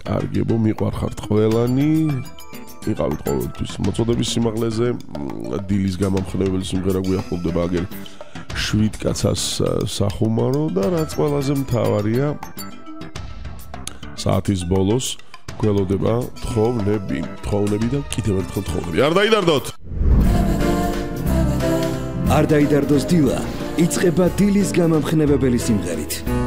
კარგებო, მიყვარხართ ყველანი. იყავით ყოველთვის მოწოდების სიმაღლეზე. დილის გამამხნეველი სიმღერა გვიახლოვდება აგერ 7 კაცას სახუმარო და რაც ყველაზე მთავარია საათის ბოლოს გველოდება თხოვნები და კიდევ ერთხელ თხოვნები. არ დაიდარდოთ! არ დაიდარდოს დილა, იწყება დილის გამამხნევებელი სიმღერით.